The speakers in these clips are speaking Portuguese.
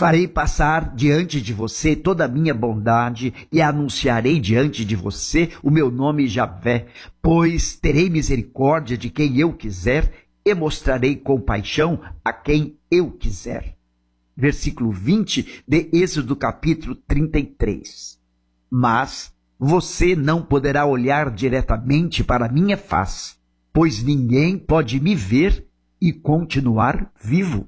Farei passar diante de você toda a minha bondade e anunciarei diante de você o meu nome Javé, pois terei misericórdia de quem eu quiser e mostrarei compaixão a quem eu quiser. Versículo 20 de Êxodo capítulo 33. Mas você não poderá olhar diretamente para minha face, pois ninguém pode me ver e continuar vivo.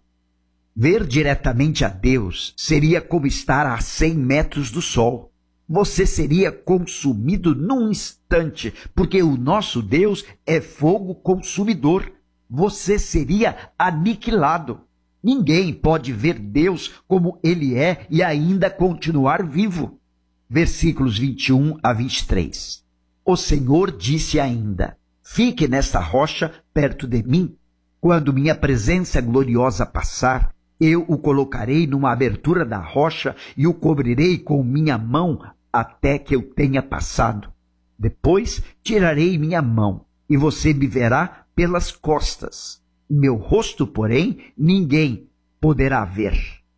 Ver diretamente a Deus seria como estar a 100 metros do sol. Você seria consumido num instante, porque o nosso Deus é fogo consumidor. Você seria aniquilado. Ninguém pode ver Deus como Ele é e ainda continuar vivo. Versículos 21 a 23. O Senhor disse ainda: fique nesta rocha perto de mim. Quando minha presença gloriosa passar, eu o colocarei numa abertura da rocha e o cobrirei com minha mão até que eu tenha passado. Depois tirarei minha mão e você me verá pelas costas. Meu rosto, porém, ninguém poderá ver.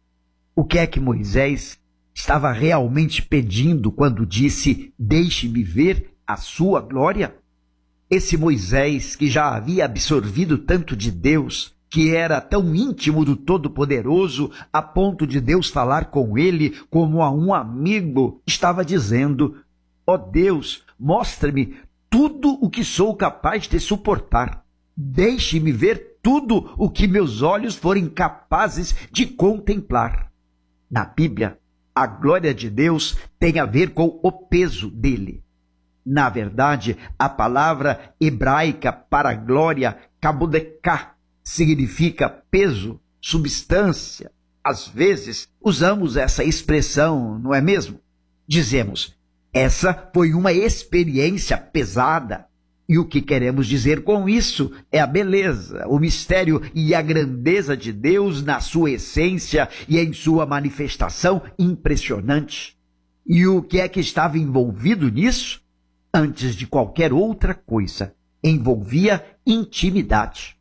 O que é que Moisés estava realmente pedindo quando disse: deixe-me ver a sua glória? Esse Moisés, que já havia absorvido tanto de Deus, que era tão íntimo do Todo-Poderoso, a ponto de Deus falar com ele como a um amigo, estava dizendo: ó Deus, mostra-me tudo o que sou capaz de suportar. Deixe-me ver tudo o que meus olhos forem capazes de contemplar. Na Bíblia, a glória de Deus tem a ver com o peso dele. Na verdade, a palavra hebraica para glória, kabodeká, significa peso, substância. Às vezes, usamos essa expressão, não é mesmo? Dizemos: essa foi uma experiência pesada. E o que queremos dizer com isso é a beleza, o mistério e a grandeza de Deus na sua essência e em sua manifestação impressionante. E o que é que estava envolvido nisso? Antes de qualquer outra coisa, envolvia intimidade.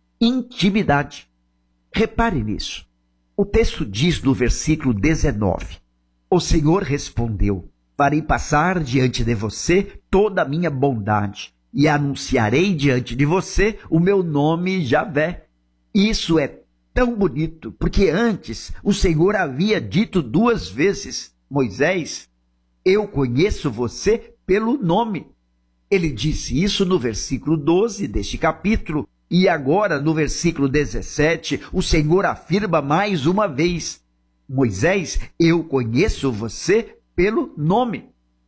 Intimidade. Repare nisso. O texto diz no versículo 19: o Senhor respondeu: farei passar diante de você toda a minha bondade e anunciarei diante de você o meu nome Javé. Isso é tão bonito, porque antes o Senhor havia dito 2 vezes: Moisés, eu conheço você pelo nome. Ele disse isso no versículo 12 deste capítulo, e agora no versículo 17, o Senhor afirma mais uma vez: Moisés, eu conheço você pelo nome.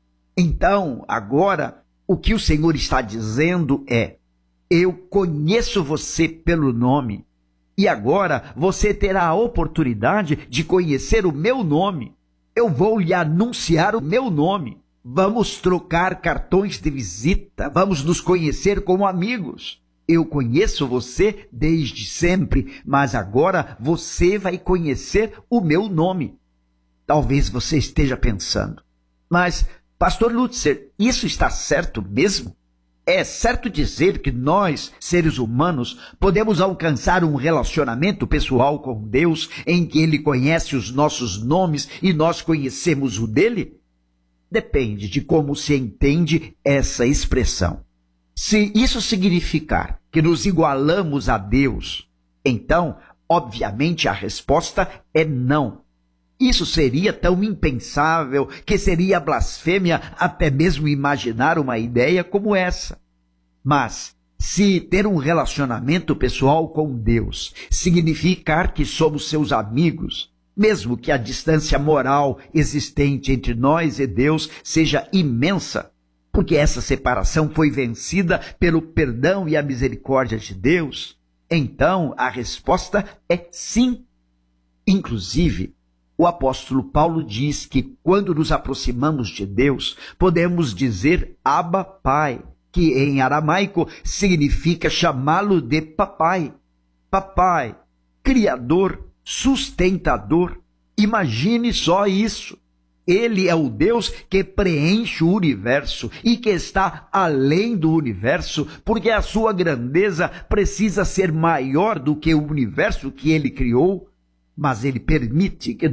Então, agora, o que o Senhor está dizendo é: eu conheço você pelo nome, e agora você terá a oportunidade de conhecer o meu nome. Eu vou lhe anunciar o meu nome. Vamos trocar cartões de visita, vamos nos conhecer como amigos. Eu conheço você desde sempre, mas agora você vai conhecer o meu nome. Talvez você esteja pensando: mas, Pastor Lutzer, isso está certo mesmo? É certo dizer que nós, seres humanos, podemos alcançar um relacionamento pessoal com Deus em que Ele conhece os nossos nomes e nós conhecemos o dele? Depende de como se entende essa expressão. Se isso significar que nos igualamos a Deus, então, obviamente, a resposta é não. Isso seria tão impensável que seria blasfêmia até mesmo imaginar uma ideia como essa. Mas, se ter um relacionamento pessoal com Deus significar que somos seus amigos, mesmo que a distância moral existente entre nós e Deus seja imensa, porque essa separação foi vencida pelo perdão e a misericórdia de Deus, então a resposta é sim. Inclusive, o apóstolo Paulo diz que quando nos aproximamos de Deus, podemos dizer Abba Pai, que em aramaico significa chamá-lo de papai. Papai, criador, sustentador. Imagine só isso. Ele é o Deus que preenche o universo e que está além do universo, porque a sua grandeza precisa ser maior do que o universo que ele criou, mas ele permite que